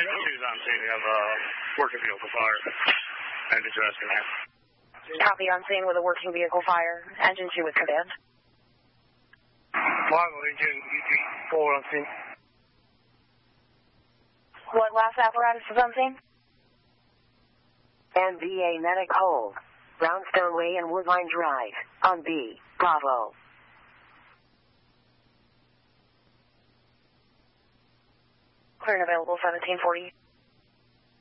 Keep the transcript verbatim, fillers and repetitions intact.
She's on scene of a working vehicle fire. Engine two is command. Copy on scene with a working vehicle fire. Engine two with command. Margo, engine E T four on scene. What last apparatus is on scene? N B A Medic Hold. Brownstone Way and Woodline Drive. On B. Bravo. Clear and available seventeen forty.